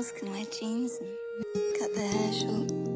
girls can wear jeans and cut their hair short.